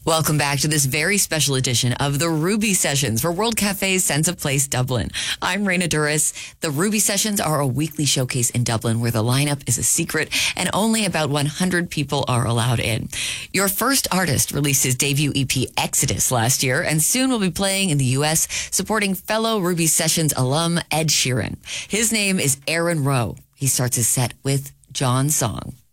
Welcome back to this very special edition of the Ruby Sessions for World Cafe's Sense of Place Dublin. I'm Raina Duras. The Ruby Sessions are a weekly showcase in Dublin where the lineup is a secret and only about 100 people are allowed in. Your first artist released his debut EP Exodus last year and soon will be playing in the U.S. supporting fellow Ruby Sessions alum Ed Sheeran. His name is Aaron Rowe. He starts his set with John's Song.